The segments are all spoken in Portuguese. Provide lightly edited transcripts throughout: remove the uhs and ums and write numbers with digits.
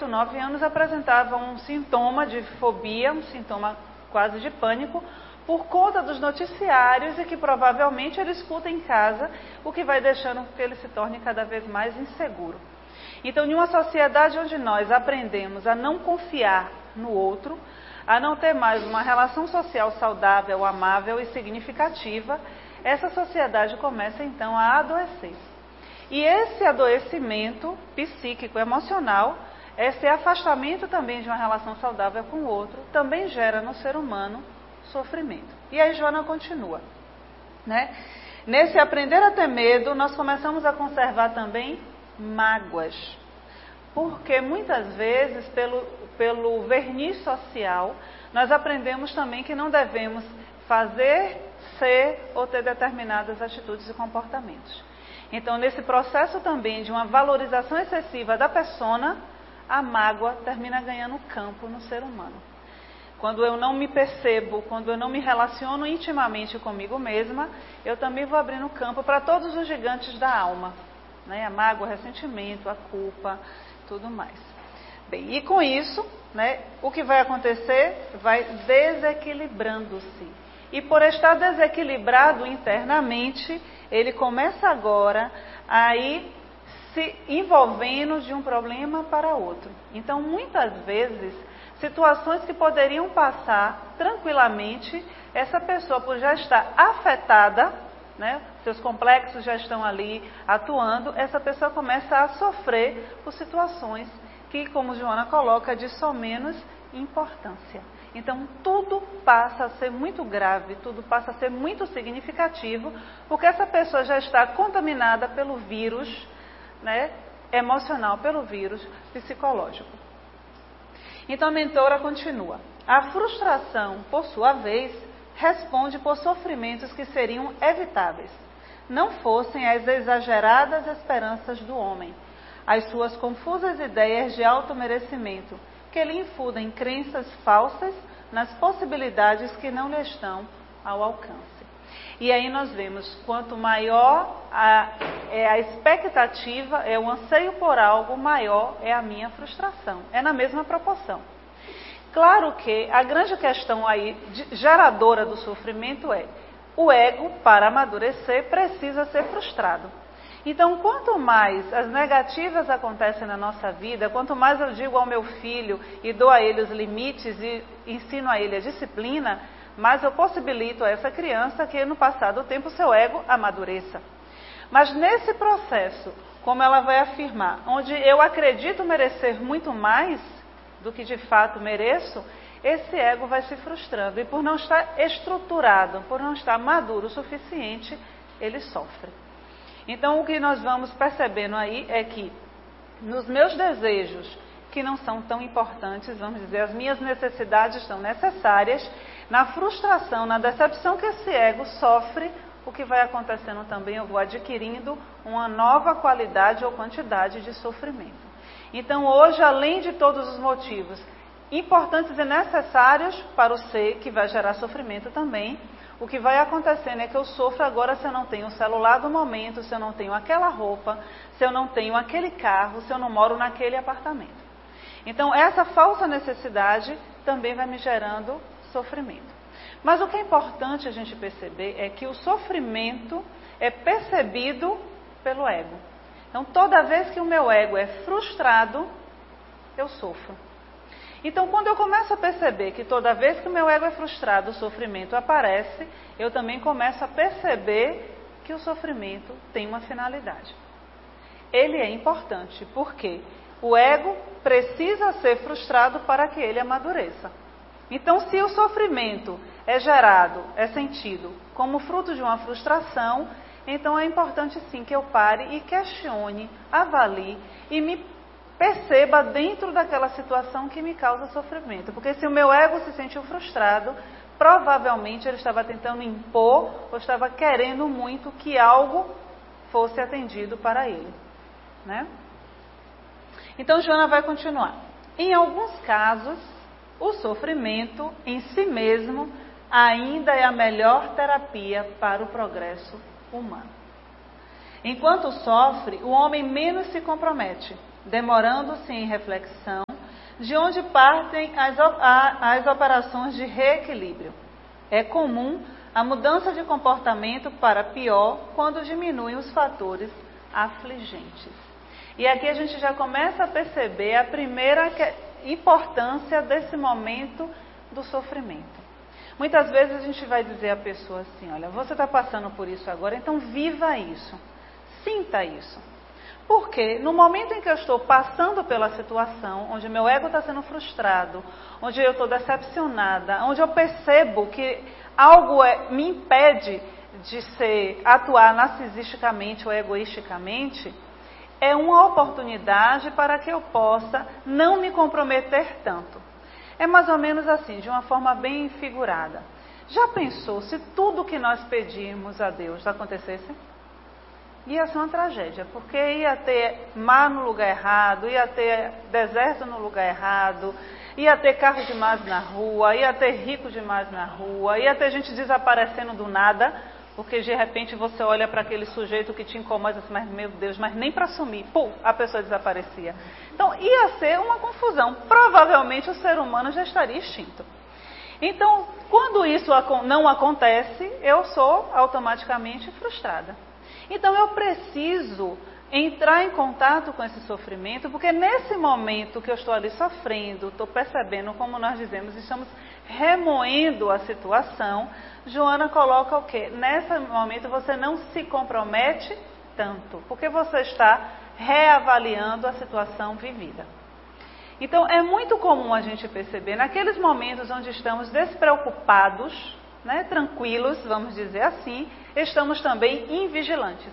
8, 9 anos apresentava um sintoma de fobia, um sintoma quase de pânico, por conta dos noticiários e que provavelmente ele escuta em casa, o que vai deixando com que ele se torne cada vez mais inseguro. Então, em uma sociedade onde nós aprendemos a não confiar no outro, a não ter mais uma relação social saudável, amável e significativa, essa sociedade começa então a adoecer. E esse adoecimento psíquico, emocional, esse afastamento também de uma relação saudável com o outro, também gera no ser humano sofrimento. E aí Joana continua, né? Nesse aprender a ter medo, nós começamos a conservar também mágoas. Porque muitas vezes, pelo verniz social, nós aprendemos também que não devemos fazer, ser ou ter determinadas atitudes e comportamentos. Então, nesse processo também de uma valorização excessiva da persona, a mágoa termina ganhando campo no ser humano. Quando eu não me percebo, quando eu não me relaciono intimamente comigo mesma, eu também vou abrindo campo para todos os gigantes da alma, né? A mágoa, o ressentimento, a culpa, tudo mais. Bem, e com isso, né, o que vai acontecer? Vai desequilibrando-se. E por estar desequilibrado internamente, ele começa agora a ir se envolvendo de um problema para outro. Então, muitas vezes, situações que poderiam passar tranquilamente, essa pessoa, por já estar afetada, né, seus complexos já estão ali atuando, essa pessoa começa a sofrer por situações que, como Joana coloca, de só menos importância. Então, tudo passa a ser muito grave, tudo passa a ser muito significativo, porque essa pessoa já está contaminada pelo vírus, né, emocional, pelo vírus psicológico. Então, a mentora continua. A frustração, por sua vez, responde por sofrimentos que seriam evitáveis, não fossem as exageradas esperanças do homem, as suas confusas ideias de automerecimento, que lhe infundem crenças falsas nas possibilidades que não lhe estão ao alcance. E aí nós vemos, quanto maior é a expectativa, é o anseio por algo, maior é a minha frustração. É na mesma proporção. Claro que a grande questão aí, geradora do sofrimento é, o ego, para amadurecer, precisa ser frustrado. Então, quanto mais as negativas acontecem na nossa vida, quanto mais eu digo ao meu filho e dou a ele os limites e ensino a ele a disciplina, mais eu possibilito a essa criança que no passado do tempo seu ego amadureça. Mas nesse processo, como ela vai afirmar, onde eu acredito merecer muito mais do que de fato mereço, esse ego vai se frustrando. E por não estar estruturado, por não estar maduro o suficiente, ele sofre. Então, o que nós vamos percebendo aí é que nos meus desejos, que não são tão importantes, vamos dizer, as minhas necessidades são necessárias, na frustração, na decepção que esse ego sofre, o que vai acontecendo também, eu vou adquirindo uma nova qualidade ou quantidade de sofrimento. Então, hoje, além de todos os motivos importantes e necessários para o ser, que vai gerar sofrimento também, o que vai acontecendo é que eu sofro agora se eu não tenho o celular do momento, se eu não tenho aquela roupa, se eu não tenho aquele carro, se eu não moro naquele apartamento. Então, essa falsa necessidade também vai me gerando sofrimento. Mas o que é importante a gente perceber é que o sofrimento é percebido pelo ego. Então, toda vez que o meu ego é frustrado, eu sofro. Então, quando eu começo a perceber que toda vez que o meu ego é frustrado, o sofrimento aparece, eu também começo a perceber que o sofrimento tem uma finalidade. Ele é importante, porque o ego precisa ser frustrado para que ele amadureça. Então, se o sofrimento é gerado, é sentido como fruto de uma frustração, então é importante sim que eu pare e questione, avalie e me perceba dentro daquela situação que me causa sofrimento. Porque se o meu ego se sentiu frustrado, provavelmente ele estava tentando impor ou estava querendo muito que algo fosse atendido para ele, né? Então, Joana vai continuar. Em alguns casos, o sofrimento em si mesmo ainda é a melhor terapia para o progresso humano. Enquanto sofre, o homem menos se compromete, demorando-se em reflexão de onde partem as operações de reequilíbrio. É comum a mudança de comportamento para pior quando diminuem os fatores afligentes. E aqui a gente já começa a perceber a primeira importância desse momento do sofrimento. Muitas vezes a gente vai dizer à pessoa assim, olha, você está passando por isso agora, então viva isso, sinta isso. Porque no momento em que eu estou passando pela situação, onde meu ego está sendo frustrado, onde eu estou decepcionada, onde eu percebo que algo me impede de atuar narcisisticamente ou egoisticamente, é uma oportunidade para que eu possa não me comprometer tanto. É mais ou menos assim, de uma forma bem figurada. Já pensou se tudo que nós pedimos a Deus acontecesse? Ia ser uma tragédia, porque ia ter mar no lugar errado, ia ter deserto no lugar errado, ia ter carro demais na rua, ia ter rico demais na rua, ia ter gente desaparecendo do nada, porque de repente você olha para aquele sujeito que te incomoda, assim, mas meu Deus, mas nem para sumir, pum, a pessoa desaparecia. Então ia ser uma confusão, provavelmente o ser humano já estaria extinto. Então, quando isso não acontece, eu sou automaticamente frustrada. Então eu preciso entrar em contato com esse sofrimento, porque nesse momento que eu estou ali sofrendo, estou percebendo, como nós dizemos, estamos remoendo a situação, Joana coloca o quê? Nesse momento você não se compromete tanto, porque você está reavaliando a situação vivida. Então é muito comum a gente perceber, naqueles momentos onde estamos despreocupados, tranquilos, vamos dizer assim, estamos também invigilantes.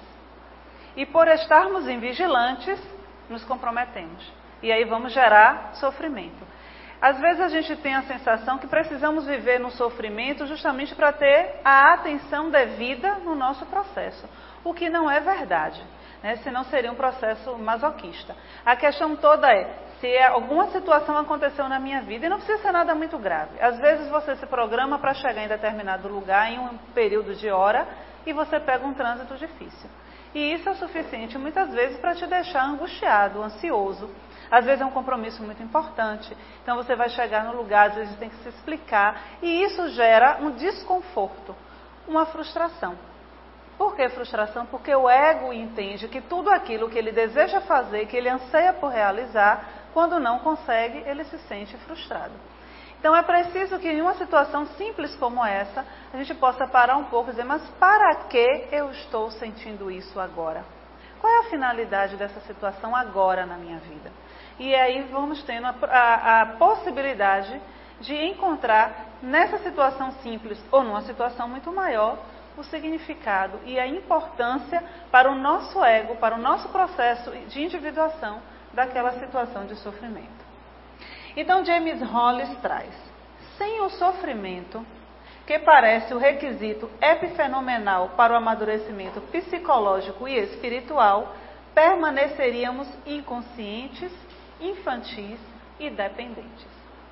E por estarmos invigilantes, nos comprometemos. E aí vamos gerar sofrimento. Às vezes a gente tem a sensação que precisamos viver no sofrimento justamente para ter a atenção devida no nosso processo. O que não é verdade, senão seria um processo masoquista. A questão toda é, se alguma situação aconteceu na minha vida, e não precisa ser nada muito grave. Às vezes você se programa para chegar em determinado lugar em um período de hora e você pega um trânsito difícil. E isso é o suficiente muitas vezes para te deixar angustiado, ansioso. Às vezes é um compromisso muito importante. Então você vai chegar no lugar, às vezes tem que se explicar. E isso gera um desconforto, uma frustração. Por que frustração? Porque o ego entende que tudo aquilo que ele deseja fazer, que ele anseia por realizar, quando não consegue, ele se sente frustrado. Então é preciso que em uma situação simples como essa, a gente possa parar um pouco e dizer, mas para que eu estou sentindo isso agora? Qual é a finalidade dessa situação agora na minha vida? E aí vamos tendo a possibilidade de encontrar nessa situação simples ou numa situação muito maior o significado e a importância para o nosso ego, para o nosso processo de individuação daquela situação de sofrimento. Então James Hollis traz, sem o sofrimento, que parece o requisito epifenomenal para o amadurecimento psicológico e espiritual, permaneceríamos inconscientes, infantis e dependentes.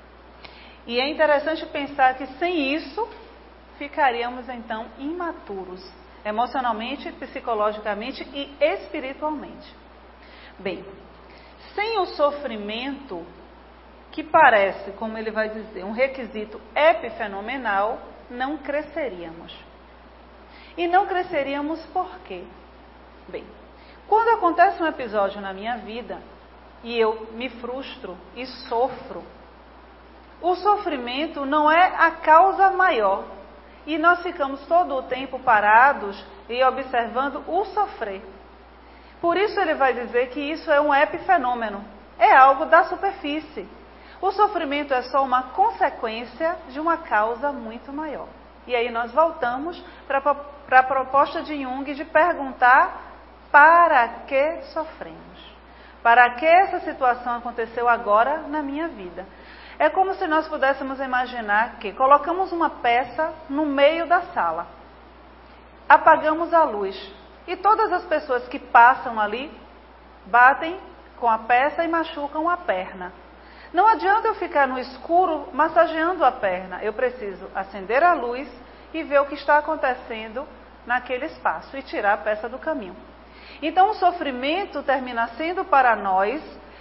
E é interessante pensar que sem isso, ficaríamos então imaturos, emocionalmente, psicologicamente e espiritualmente. Bem, sem o sofrimento, que parece, como ele vai dizer, um requisito epifenomenal, não cresceríamos. E não cresceríamos por quê? Bem, quando acontece um episódio na minha vida e eu me frustro e sofro, o sofrimento não é a causa maior. E nós ficamos todo o tempo parados e observando o sofrer. Por isso ele vai dizer que isso é um epifenômeno, é algo da superfície. O sofrimento é só uma consequência de uma causa muito maior. E aí nós voltamos para a proposta de Jung de perguntar para que sofremos? Para que essa situação aconteceu agora na minha vida? É como se nós pudéssemos imaginar que colocamos uma peça no meio da sala, apagamos a luz e todas as pessoas que passam ali batem com a peça e machucam a perna. Não adianta eu ficar no escuro massageando a perna, eu preciso acender a luz e ver o que está acontecendo naquele espaço e tirar a peça do caminho. Então o sofrimento termina sendo para nós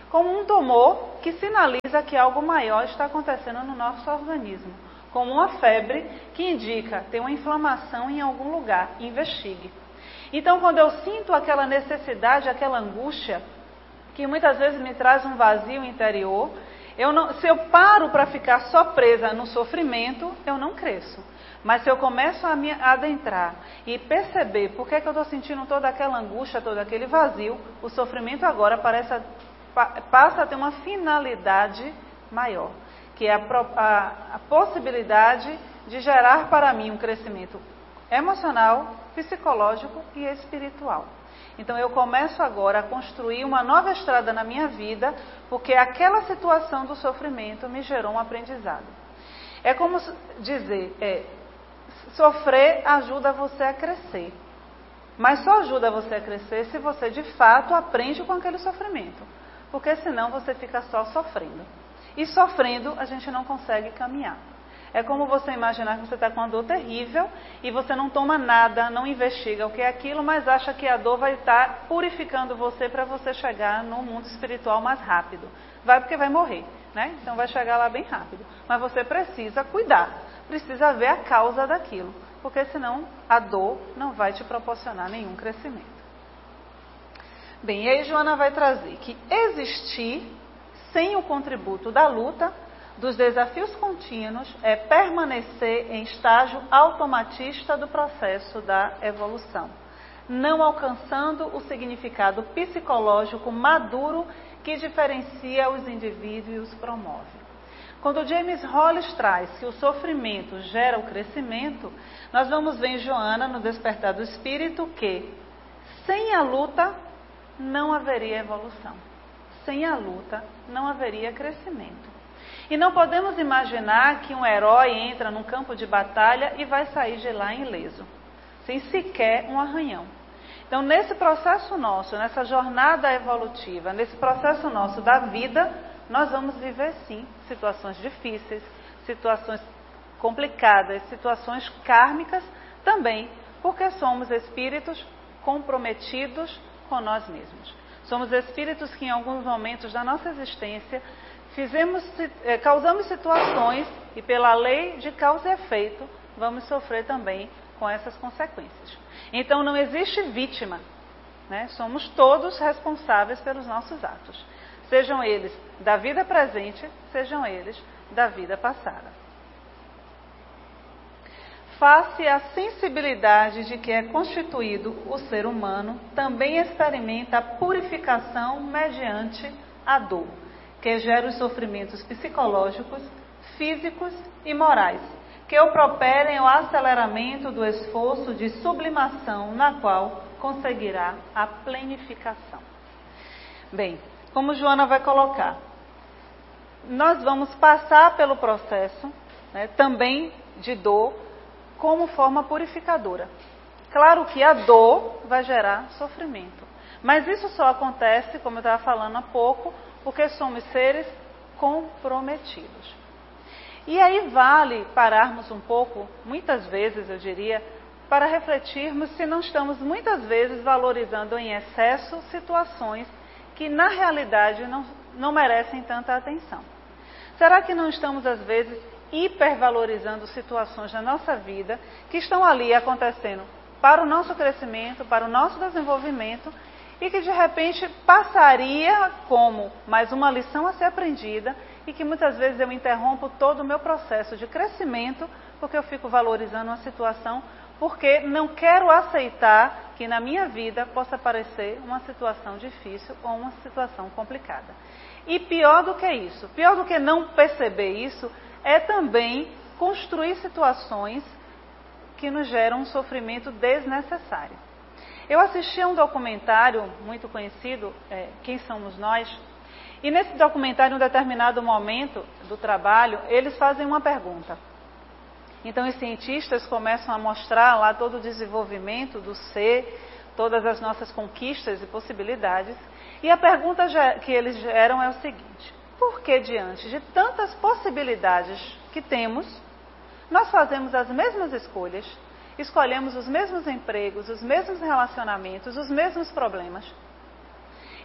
como um tumor que sinaliza que algo maior está acontecendo no nosso organismo, como uma febre que indica tem uma inflamação em algum lugar, investigue. Então, quando eu sinto aquela necessidade, aquela angústia, que muitas vezes me traz um vazio interior, se eu paro para ficar só presa no sofrimento, eu não cresço. Mas se eu começo a me adentrar e perceber por que eu estou sentindo toda aquela angústia, todo aquele vazio, o sofrimento agora passa a ter uma finalidade maior, que é a possibilidade de gerar para mim um crescimento emocional, psicológico e espiritual. Então eu começo agora a construir uma nova estrada na minha vida, porque aquela situação do sofrimento me gerou um aprendizado. É como dizer, sofrer ajuda você a crescer. Mas só ajuda você a crescer se você de fato aprende com aquele sofrimento. Porque senão você fica só sofrendo. E sofrendo a gente não consegue caminhar. É como você imaginar que você está com uma dor terrível e você não toma nada, não investiga o que é aquilo, mas acha que a dor vai estar purificando você para você chegar no mundo espiritual mais rápido. Vai porque vai morrer, né? Então vai chegar lá bem rápido. Mas você precisa cuidar, precisa ver a causa daquilo, porque senão a dor não vai te proporcionar nenhum crescimento. Bem, e aí Joana vai trazer que existir sem o contributo da luta, dos desafios contínuos, é permanecer em estágio automatista do processo da evolução, não alcançando o significado psicológico maduro que diferencia os indivíduos e os promove. Quando James Hollis traz que o sofrimento gera o crescimento, nós vamos ver em Joana, no Despertar do Espírito, que sem a luta não haveria evolução. Sem a luta não haveria crescimento. E não podemos imaginar que um herói entra num campo de batalha e vai sair de lá ileso, sem sequer um arranhão. Então, nesse processo nosso, nessa jornada evolutiva, nesse processo nosso da vida, nós vamos viver sim situações difíceis, situações complicadas, situações kármicas também, porque somos espíritos comprometidos com nós mesmos. Somos espíritos que em alguns momentos da nossa existência causamos situações e pela lei de causa e efeito vamos sofrer também com essas consequências. Então não existe vítima, né? Somos todos responsáveis pelos nossos atos, sejam eles da vida presente, sejam eles da vida passada. Face à sensibilidade de que é constituído o ser humano, também experimenta a purificação mediante a dor, que gera os sofrimentos psicológicos, físicos e morais, que o properem ao aceleramento do esforço de sublimação, na qual conseguirá a plenificação. Bem, como Joana vai colocar, nós vamos passar pelo processo, né, também de dor, como forma purificadora. Claro que a dor vai gerar sofrimento, mas isso só acontece, como eu estava falando há pouco, porque somos seres comprometidos. E aí vale pararmos um pouco, muitas vezes eu diria, para refletirmos se não estamos muitas vezes valorizando em excesso situações que na realidade não merecem tanta atenção. Será que não estamos às vezes hipervalorizando situações na nossa vida que estão ali acontecendo para o nosso crescimento, para o nosso desenvolvimento, e que de repente passaria como mais uma lição a ser aprendida e que muitas vezes eu interrompo todo o meu processo de crescimento porque eu fico valorizando uma situação porque não quero aceitar que na minha vida possa aparecer uma situação difícil ou uma situação complicada. E pior do que isso, pior do que não perceber isso, é também construir situações que nos geram um sofrimento desnecessário. Eu assisti a um documentário muito conhecido, Quem Somos Nós? E nesse documentário, em um determinado momento do trabalho, eles fazem uma pergunta. Então os cientistas começam a mostrar lá todo o desenvolvimento do ser, todas as nossas conquistas e possibilidades. E a pergunta que eles geram é o seguinte: por que diante de tantas possibilidades que temos, nós fazemos as mesmas escolhas, escolhemos os mesmos empregos, os mesmos relacionamentos, os mesmos problemas?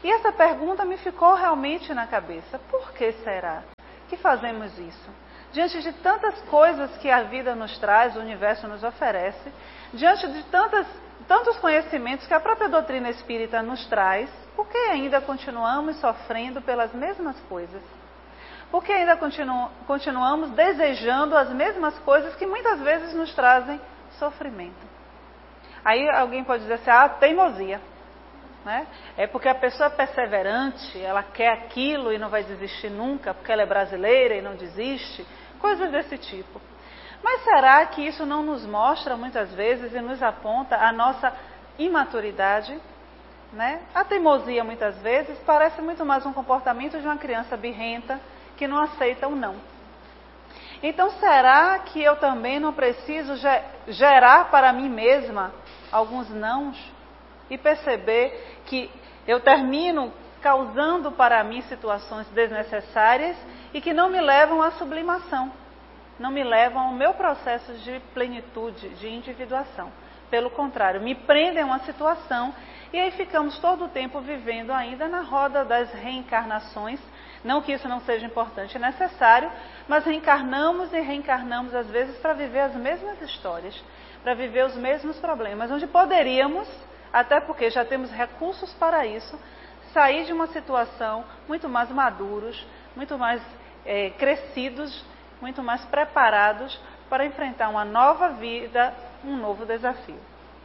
E essa pergunta me ficou realmente na cabeça. Por que será que fazemos isso? Diante de tantas coisas que a vida nos traz, o universo nos oferece, diante de tantos conhecimentos que a própria doutrina espírita nos traz, por que ainda continuamos sofrendo pelas mesmas coisas? Por que ainda continuamos desejando as mesmas coisas que muitas vezes nos trazem sofrimento? Aí alguém pode dizer assim, teimosia. Né? É porque a pessoa é perseverante, ela quer aquilo e não vai desistir nunca, porque ela é brasileira e não desiste, coisas desse tipo. Mas será que isso não nos mostra muitas vezes e nos aponta a nossa imaturidade? Né? A teimosia muitas vezes parece muito mais um comportamento de uma criança birrenta que não aceita o não. Então será que eu também não preciso gerar para mim mesma alguns nãos? E perceber que eu termino causando para mim situações desnecessárias e que não me levam à sublimação, não me levam ao meu processo de plenitude, de individuação. Pelo contrário, me prendem a uma situação e aí ficamos todo o tempo vivendo ainda na roda das reencarnações. Não que isso não seja importante e necessário, mas reencarnamos e reencarnamos às vezes para viver as mesmas histórias, para viver os mesmos problemas, onde poderíamos, até porque já temos recursos para isso, sair de uma situação muito mais maduros, muito mais crescidos, muito mais preparados para enfrentar uma nova vida, um novo desafio.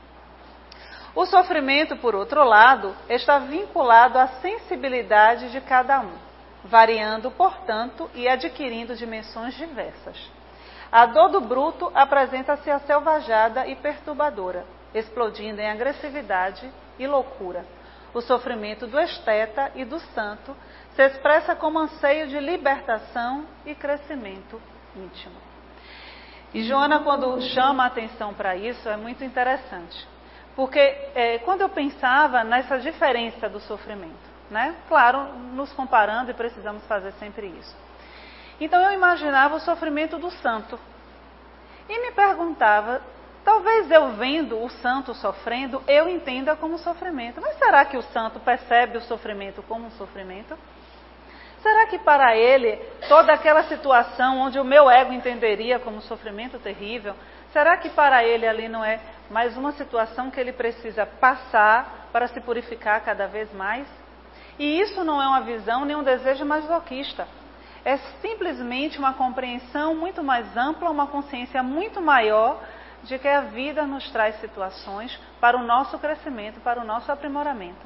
O sofrimento, por outro lado, está vinculado à sensibilidade de cada um, variando, portanto, e adquirindo dimensões diversas. A dor do bruto apresenta-se aselvajada e perturbadora, explodindo em agressividade e loucura. O sofrimento do esteta e do santo se expressa como anseio de libertação e crescimento íntimo. E Joana, quando chama a atenção para isso, é muito interessante. Porque quando eu pensava nessa diferença do sofrimento, né? Claro, nos comparando, e precisamos fazer sempre isso. Então eu imaginava o sofrimento do santo. E me perguntava, talvez eu vendo o santo sofrendo, eu entenda como sofrimento. Mas será que o santo percebe o sofrimento como um sofrimento? Será que para ele, toda aquela situação onde o meu ego entenderia como um sofrimento terrível, será que para ele ali não é mais uma situação que ele precisa passar para se purificar cada vez mais? E isso não é uma visão nem um desejo masoquista. É simplesmente uma compreensão muito mais ampla, uma consciência muito maior de que a vida nos traz situações para o nosso crescimento, para o nosso aprimoramento.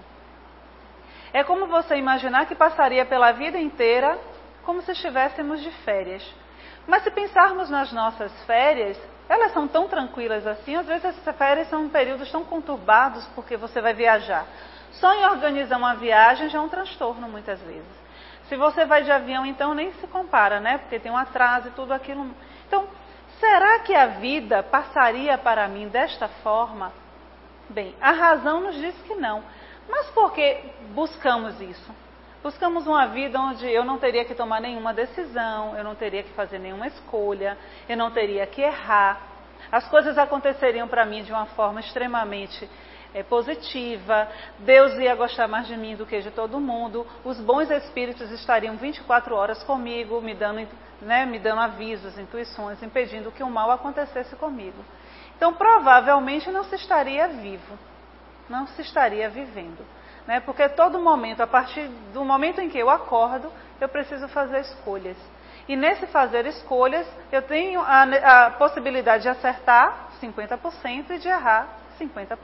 É como você imaginar que passaria pela vida inteira como se estivéssemos de férias. Mas se pensarmos nas nossas férias, elas são tão tranquilas assim, às vezes essas férias são períodos tão conturbados porque você vai viajar. Só em organizar uma viagem já é um transtorno muitas vezes. Se você vai de avião, então nem se compara, né? Porque tem um atraso e tudo aquilo. Então, será que a vida passaria para mim desta forma? Bem, a razão nos diz que não. Mas por que buscamos isso? Buscamos uma vida onde eu não teria que tomar nenhuma decisão, eu não teria que fazer nenhuma escolha, eu não teria que errar. As coisas aconteceriam para mim de uma forma extremamente positiva, Deus ia gostar mais de mim do que de todo mundo, os bons espíritos estariam 24 horas comigo, me dando avisos, intuições, impedindo que o mal acontecesse comigo. Então, provavelmente não se estaria vivo, não se estaria vivendo. Né? Porque todo momento, a partir do momento em que eu acordo, eu preciso fazer escolhas. E nesse fazer escolhas, eu tenho a possibilidade de acertar 50% e de errar 50%.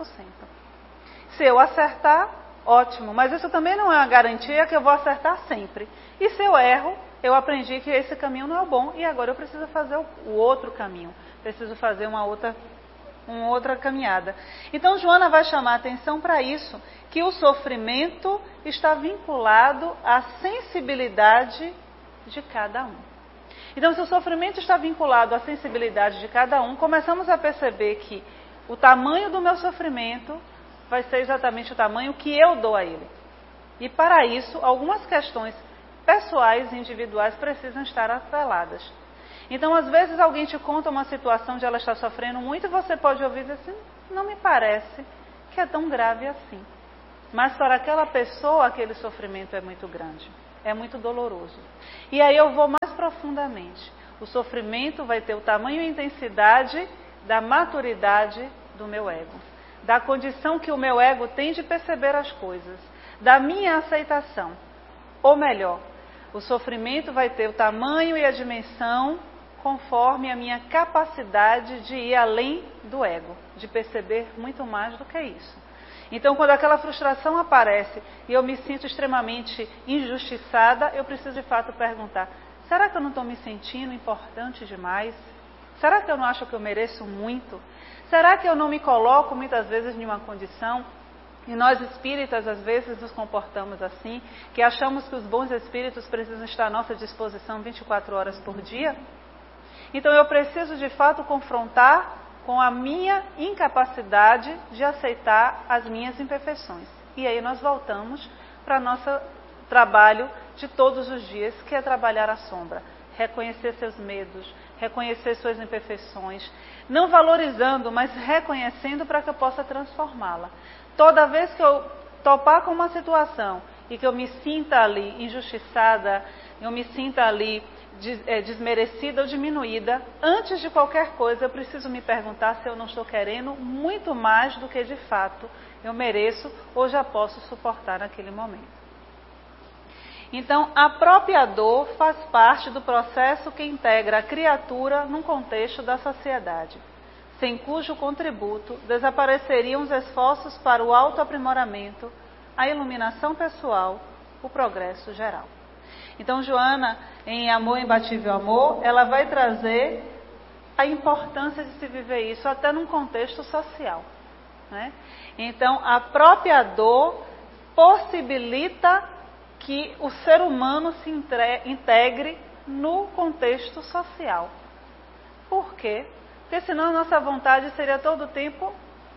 Se eu acertar, ótimo, mas isso também não é uma garantia que eu vou acertar sempre. E se eu erro, eu aprendi que esse caminho não é bom e agora eu preciso fazer o outro caminho, preciso fazer uma outra caminhada. Então, Joana vai chamar a atenção para isso, que o sofrimento está vinculado à sensibilidade de cada um. Então, se o sofrimento está vinculado à sensibilidade de cada um, começamos a perceber que o tamanho do meu sofrimento vai ser exatamente o tamanho que eu dou a ele. E para isso, algumas questões pessoais e individuais precisam estar atreladas. Então, às vezes, alguém te conta uma situação de ela estar sofrendo muito e você pode ouvir e dizer assim, não me parece que é tão grave assim. mas para aquela pessoa aquele sofrimento é muito grande, é muito doloroso. E aí eu vou mais profundamente. O sofrimento vai ter o tamanho e intensidade da maturidade do meu ego, da condição que o meu ego tem de perceber as coisas, da minha aceitação. Ou melhor, o sofrimento vai ter o tamanho e a dimensão conforme a minha capacidade de ir além do ego, de perceber muito mais do que isso. Então, quando aquela frustração aparece e eu me sinto extremamente injustiçada, eu preciso de fato perguntar: será que eu não estou me sentindo importante demais? Será que eu não acho que eu mereço muito? Será que eu não me coloco muitas vezes em uma condição, e nós espíritas às vezes nos comportamos assim, que achamos que os bons espíritos precisam estar à nossa disposição 24 horas por dia? Então eu preciso de fato confrontar com a minha incapacidade de aceitar as minhas imperfeições. E aí nós voltamos para o nosso trabalho de todos os dias, que é trabalhar a sombra. Reconhecer seus medos, reconhecer suas imperfeições, não valorizando, mas reconhecendo para que eu possa transformá-la. Toda vez que eu topar com uma situação e que eu me sinta ali injustiçada, eu me sinta ali desmerecida ou diminuída, antes de qualquer coisa eu preciso me perguntar se eu não estou querendo muito mais do que de fato eu mereço ou já posso suportar naquele momento. Então, a própria dor faz parte do processo que integra a criatura num contexto da sociedade, sem cujo contributo desapareceriam os esforços para o autoaprimoramento, a iluminação pessoal, o progresso geral. Então, Joana, em Amor Imbatível Amor, ela vai trazer a importância de se viver isso até num contexto social, né? Então, a própria dor possibilita que o ser humano se integre no contexto social. Por quê? Porque senão a nossa vontade seria todo o tempo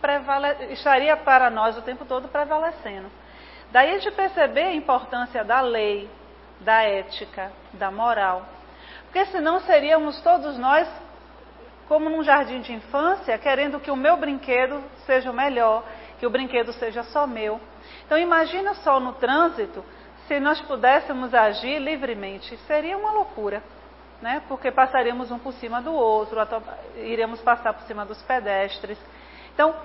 estaria para nós o tempo todo prevalecendo. Daí de perceber a importância da lei, da ética, da moral. Porque senão seríamos todos nós como num jardim de infância, querendo que o meu brinquedo seja o melhor, que o brinquedo seja só meu. Então imagina só no trânsito, se nós pudéssemos agir livremente, seria uma loucura, né? Porque passaríamos um por cima do outro, iríamos passar por cima dos pedestres. Então,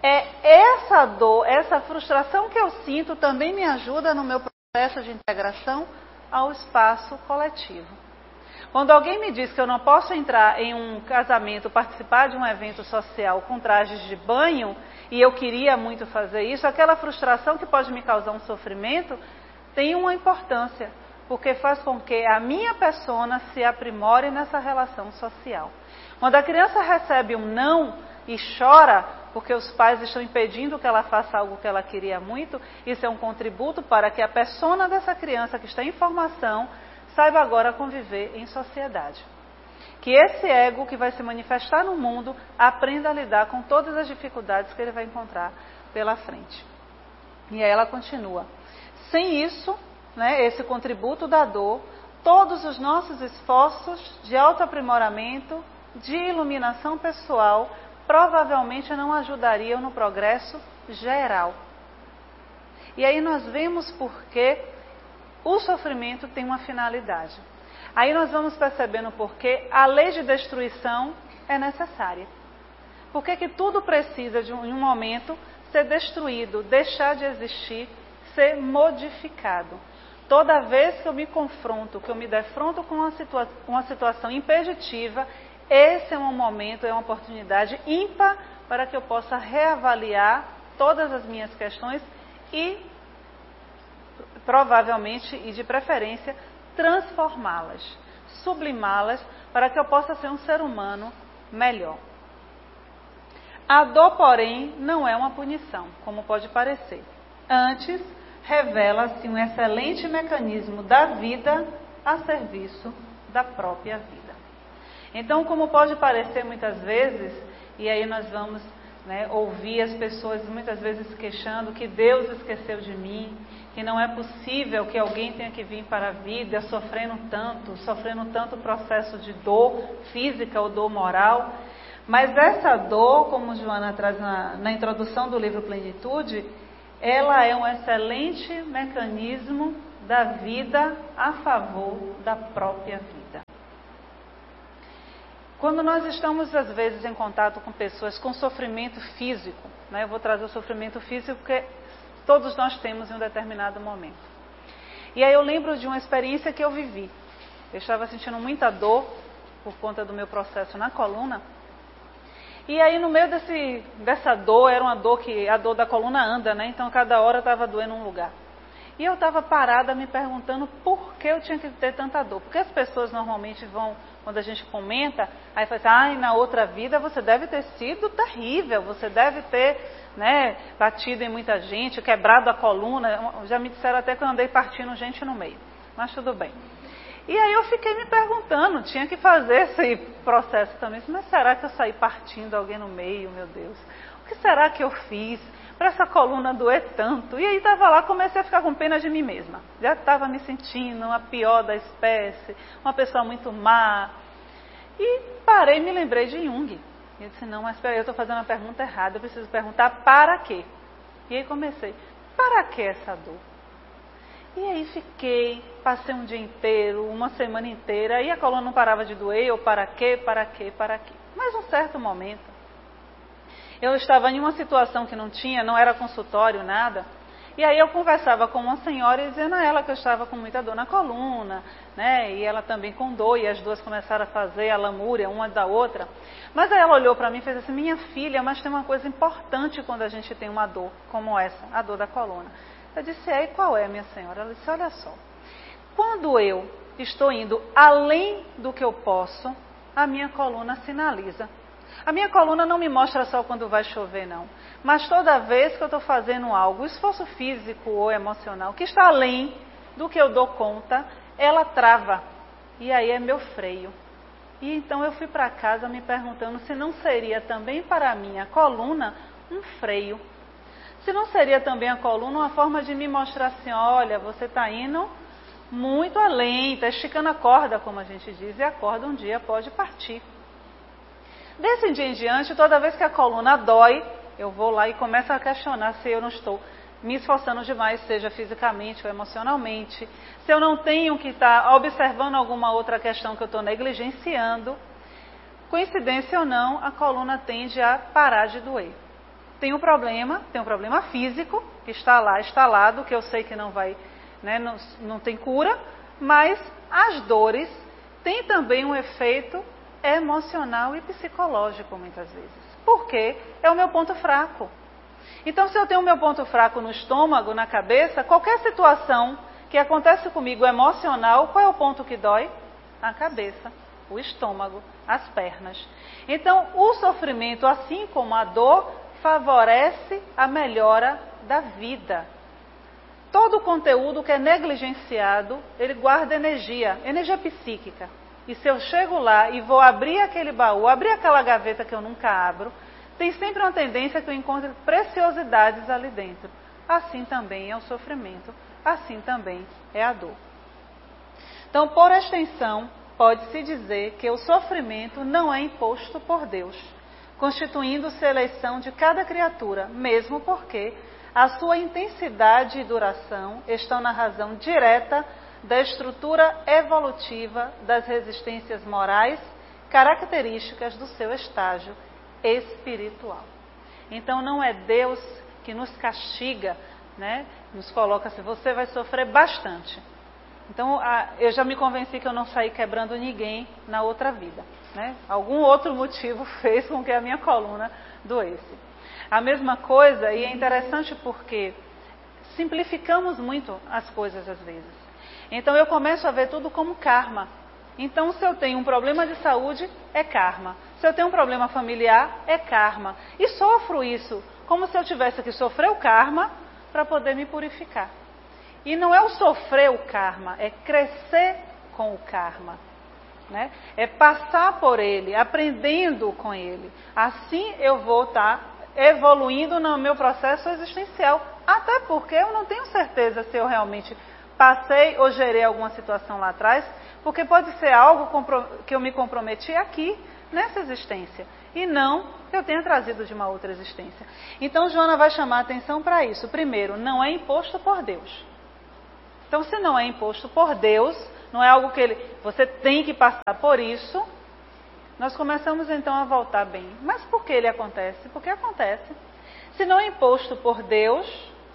essa dor, essa frustração que eu sinto também me ajuda no meu processo de integração ao espaço coletivo. Quando alguém me diz que eu não posso entrar em um casamento, participar de um evento social com trajes de banho, e eu queria muito fazer isso, aquela frustração que pode me causar um sofrimento, tem uma importância, porque faz com que a minha persona se aprimore nessa relação social. Quando a criança recebe um não e chora, porque os pais estão impedindo que ela faça algo que ela queria muito, isso é um contributo para que a persona dessa criança que está em formação saiba agora conviver em sociedade. Que esse ego que vai se manifestar no mundo aprenda a lidar com todas as dificuldades que ele vai encontrar pela frente. E aí ela continua. Sem isso, né, esse contributo da dor, todos os nossos esforços de autoaprimoramento, de iluminação pessoal, provavelmente não ajudariam no progresso geral. E aí nós vemos porque o sofrimento tem uma finalidade. Aí nós vamos percebendo porque a lei de destruição é necessária. Por que tudo precisa de um momento ser destruído, deixar de existir, ser modificado? Toda vez que eu me confronto, que eu me defronto com uma situação impeditiva, esse é um momento, é uma oportunidade ímpar para que eu possa reavaliar todas as minhas questões e, provavelmente e de preferência, transformá-las, sublimá-las, para que eu possa ser um ser humano melhor. A dor, porém, não é uma punição, como pode parecer. Antes, revela-se um excelente mecanismo da vida a serviço da própria vida. Então, como pode parecer muitas vezes, e aí nós vamos ouvir as pessoas muitas vezes queixando que Deus esqueceu de mim, que não é possível que alguém tenha que vir para a vida sofrendo tanto processo de dor física ou dor moral. Mas essa dor, como Joana traz na introdução do livro Plenitude, ela é um excelente mecanismo da vida a favor da própria vida. Quando nós estamos, às vezes, em contato com pessoas com sofrimento físico, né? Eu vou trazer o sofrimento físico porque todos nós temos em um determinado momento. E aí eu lembro de uma experiência que eu vivi. Eu estava sentindo muita dor por conta do meu processo na coluna. E aí no meio dessa dor, era uma dor que a dor da coluna anda, né? Então cada hora estava doendo um lugar. E eu estava parada me perguntando por que eu tinha que ter tanta dor. Porque as pessoas normalmente vão, quando a gente comenta, aí fala assim, ai, na outra vida você deve ter sido terrível, você deve ter, né, batido em muita gente, quebrado a coluna. Já me disseram até que eu andei partindo gente no meio, mas tudo bem. E aí eu fiquei me perguntando, tinha que fazer esse processo também, mas será que eu saí partindo alguém no meio, meu Deus? O que será que eu fiz para essa coluna doer tanto? E aí estava lá, comecei a ficar com pena de mim mesma. Já estava me sentindo a pior da espécie, uma pessoa muito má. E parei e me lembrei de Jung. E eu disse, não, mas peraí, eu estou fazendo a pergunta errada, eu preciso perguntar para quê? E aí comecei, para que essa dor? E aí passei um dia inteiro, uma semana inteira, e a coluna não parava de doer, eu para quê? Mas um certo momento, eu estava em uma situação que não era consultório, nada, e aí eu conversava com uma senhora e dizendo a ela que eu estava com muita dor na coluna, né, e ela também com dor, e as duas começaram a fazer a lamúria uma da outra. Mas aí ela olhou para mim e fez assim, minha filha, mas tem uma coisa importante quando a gente tem uma dor como essa, a dor da coluna. Eu disse, e qual é, minha senhora? Ela disse, olha só, quando eu estou indo além do que eu posso, a minha coluna sinaliza. A minha coluna não me mostra só quando vai chover, não. Mas toda vez que eu estou fazendo algo, esforço físico ou emocional, que está além do que eu dou conta, ela trava. E aí é meu freio. E então eu fui para casa me perguntando se não seria também para a minha coluna um freio. Se não seria também a coluna uma forma de me mostrar assim, olha, você está indo muito além, está esticando a corda, como a gente diz, e a corda um dia pode partir. Desse dia em diante, toda vez que a coluna dói, eu vou lá e começo a questionar se eu não estou me esforçando demais, seja fisicamente ou emocionalmente, se eu não tenho que estar observando alguma outra questão que eu estou negligenciando. Coincidência ou não, a coluna tende a parar de doer. Tem um problema físico, que está lá instalado, que eu sei que não vai, né, não tem cura, mas as dores têm também um efeito emocional e psicológico muitas vezes. Porque é o meu ponto fraco. Então, se eu tenho o meu ponto fraco no estômago, na cabeça, qualquer situação que acontece comigo emocional, qual é o ponto que dói? A cabeça, o estômago, as pernas. Então, o sofrimento, assim como a dor, favorece a melhora da vida. Todo o conteúdo que é negligenciado, ele guarda energia psíquica. E se eu chego lá e vou abrir aquele baú, abrir aquela gaveta que eu nunca abro, tem sempre uma tendência que eu encontre preciosidades ali dentro. Assim também é o sofrimento, assim também é a dor. Então, por extensão, pode-se dizer que o sofrimento não é imposto por Deus, constituindo-se a eleição de cada criatura, mesmo porque a sua intensidade e duração estão na razão direta da estrutura evolutiva das resistências morais características do seu estágio espiritual. Então não é Deus que nos castiga, né? Nos coloca assim, você vai sofrer bastante. Então eu já me convenci que eu não saí quebrando ninguém na outra vida, né? Algum outro motivo fez com que a minha coluna doesse. A mesma coisa, e é interessante porque simplificamos muito as coisas às vezes. Então eu começo a ver tudo como karma. Então se eu tenho um problema de saúde, é karma. Se eu tenho um problema familiar, é karma. E sofro isso como se eu tivesse que sofrer o karma para poder me purificar. E não é o sofrer o karma, é crescer com o karma, né? É passar por ele, aprendendo com ele. Assim eu vou estar evoluindo no meu processo existencial. Até porque eu não tenho certeza se eu realmente passei ou gerei alguma situação lá atrás, Porque pode ser algo que eu me comprometi aqui, nessa existência, e não que eu tenha trazido de uma outra existência. Então, Joana vai chamar a atenção para isso. Primeiro, não é imposto por Deus. Então, se não é imposto por Deus, não é algo que você tem que passar por isso, nós começamos então a voltar bem. Mas por que ele acontece? Porque acontece. Se não é imposto por Deus,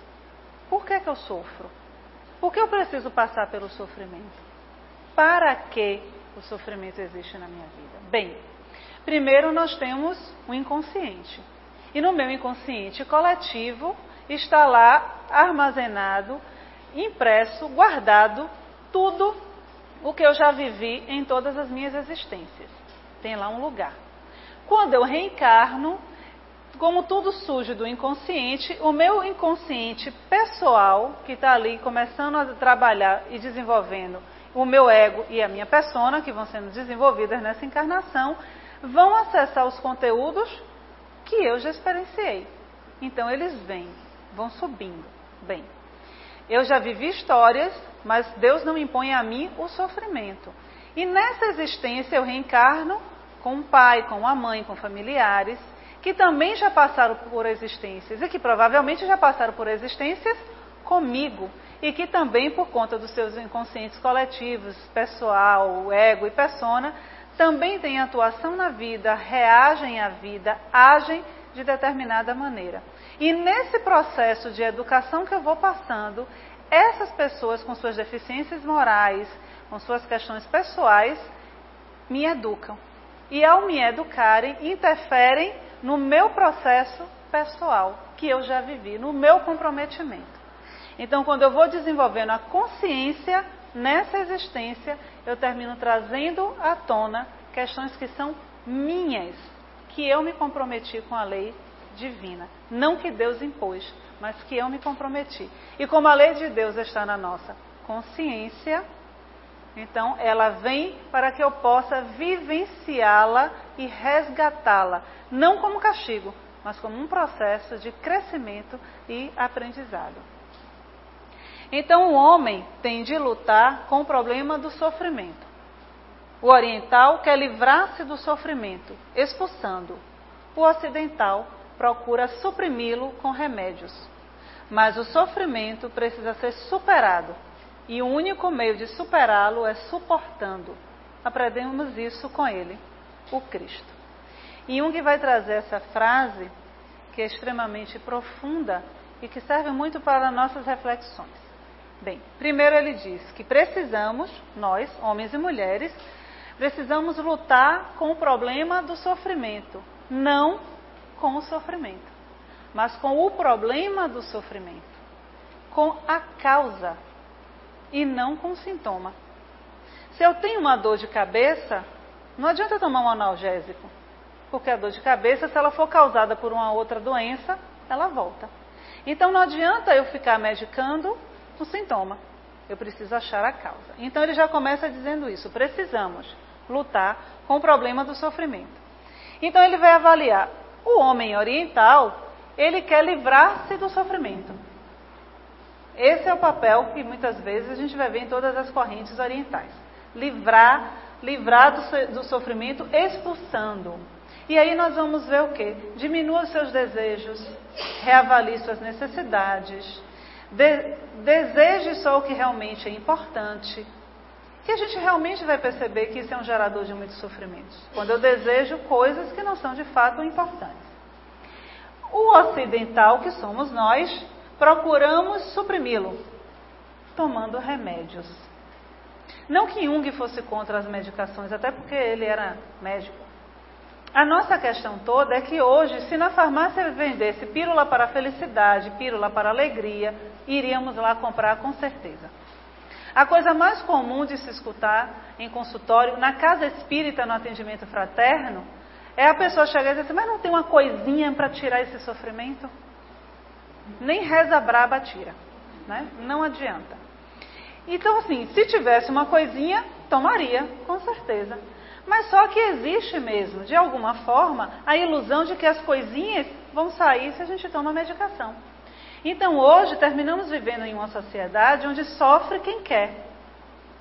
por que eu sofro? Por que eu preciso passar pelo sofrimento? Para que o sofrimento existe na minha vida? Bem, primeiro nós temos o inconsciente. E no meu inconsciente coletivo está lá armazenado, impresso, guardado, tudo o que eu já vivi em todas as minhas existências. Tem lá um lugar. Quando eu reencarno, como tudo surge do inconsciente, o meu inconsciente pessoal, que está ali começando a trabalhar e desenvolvendo o meu ego e a minha persona, que vão sendo desenvolvidas nessa encarnação, vão acessar os conteúdos que eu já experienciei. Então eles vão subindo. Bem, eu já vivi histórias, mas Deus não impõe a mim o sofrimento. E nessa existência eu reencarno com um pai, com uma mãe, com familiares, que também já passaram por existências e que provavelmente já passaram por existências comigo e que também, por conta dos seus inconscientes coletivos, pessoal, ego e persona, também têm atuação na vida, reagem à vida, agem de determinada maneira. E nesse processo de educação que eu vou passando, essas pessoas com suas deficiências morais, com suas questões pessoais, me educam. E ao me educarem, interferem no meu processo pessoal, que eu já vivi, no meu comprometimento. Então, quando eu vou desenvolvendo a consciência nessa existência, eu termino trazendo à tona questões que são minhas, que eu me comprometi com a lei divina. Não que Deus impôs, mas que eu me comprometi. E como a lei de Deus está na nossa consciência, então ela vem para que eu possa vivenciá-la e resgatá-la. Não como castigo, mas como um processo de crescimento e aprendizado. Então o homem tem de lutar com o problema do sofrimento. O oriental quer livrar-se do sofrimento, expulsando. O ocidental procura suprimi-lo com remédios. Mas o sofrimento precisa ser superado. E o único meio de superá-lo é suportando. Aprendemos isso com ele, o Cristo. E Jung vai trazer essa frase, que é extremamente profunda e que serve muito para nossas reflexões. Bem, primeiro ele diz que precisamos, nós, homens e mulheres, precisamos lutar com o problema do sofrimento, não com o sofrimento, mas com o problema do sofrimento, com a causa e não com o sintoma. Se eu tenho uma dor de cabeça, não adianta tomar um analgésico, porque a dor de cabeça, se ela for causada por uma outra doença, ela volta. Então não adianta eu ficar medicando o sintoma, eu preciso achar a causa. Então ele já começa dizendo isso, precisamos lutar com o problema do sofrimento. Então ele vai avaliar, o homem oriental, ele quer livrar-se do sofrimento. Esse é o papel que muitas vezes a gente vai ver em todas as correntes orientais. Livrar do sofrimento expulsando. E aí nós vamos ver o quê? Diminua os seus desejos, reavalie suas necessidades, deseje só o que realmente é importante. Que a gente realmente vai perceber que isso é um gerador de muitos sofrimentos. Quando eu desejo coisas que não são de fato importantes. O ocidental, que somos nós, procuramos suprimi-lo, tomando remédios. Não que Jung fosse contra as medicações, até porque ele era médico. A nossa questão toda é que hoje, se na farmácia vendesse pílula para a felicidade, pílula para a alegria, iríamos lá comprar com certeza. A coisa mais comum de se escutar em consultório, na casa espírita, no atendimento fraterno, é a pessoa chegar e dizer assim, mas não tem uma coisinha para tirar esse sofrimento? Nem reza braba tira, né? Não adianta. Então assim, se tivesse uma coisinha, tomaria, com certeza. Mas só que existe mesmo, de alguma forma, a ilusão de que as coisinhas vão sair se a gente toma medicação. Então hoje terminamos vivendo em uma sociedade onde sofre quem quer.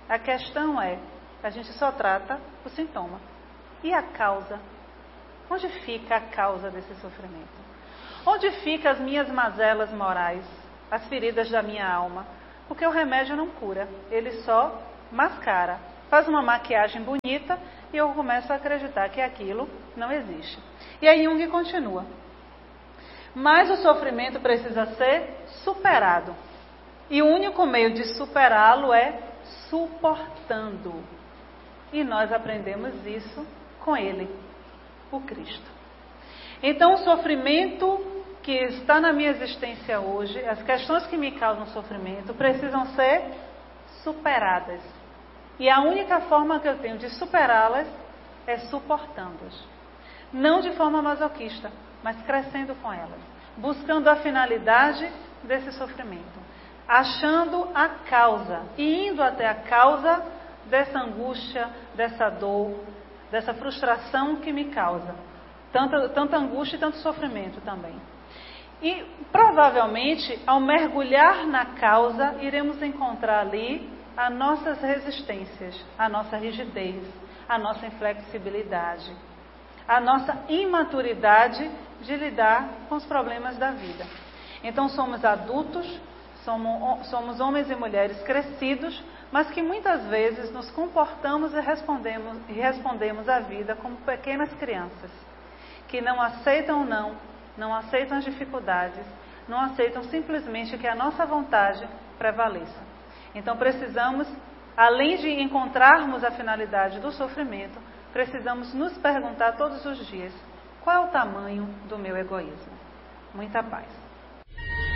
A questão é, a gente só trata o sintoma. E a causa? Onde fica a causa desse sofrimento? Onde ficam as minhas mazelas morais, as feridas da minha alma? Porque o remédio não cura, ele só mascara. Faz uma maquiagem bonita e eu começo a acreditar que aquilo não existe. E aí Jung continua. Mas o sofrimento precisa ser superado. E o único meio de superá-lo é suportando. E nós aprendemos isso com ele, o Cristo. Então o sofrimento que está na minha existência hoje, as questões que me causam sofrimento, precisam ser superadas. E a única forma que eu tenho de superá-las é suportando-as. Não de forma masoquista, mas crescendo com elas. Buscando a finalidade desse sofrimento. Achando a causa e indo até a causa dessa angústia, dessa dor, dessa frustração que me causa. Tanta angústia e tanto sofrimento também. E provavelmente, ao mergulhar na causa, iremos encontrar ali as nossas resistências, a nossa rigidez, a nossa inflexibilidade, a nossa imaturidade de lidar com os problemas da vida. Então somos adultos, somos homens e mulheres crescidos, mas que muitas vezes nos comportamos e respondemos à vida como pequenas crianças, que não aceitam não aceitam as dificuldades, não aceitam simplesmente que a nossa vontade prevaleça. Então precisamos, além de encontrarmos a finalidade do sofrimento, precisamos nos perguntar todos os dias, qual é o tamanho do meu egoísmo? Muita paz.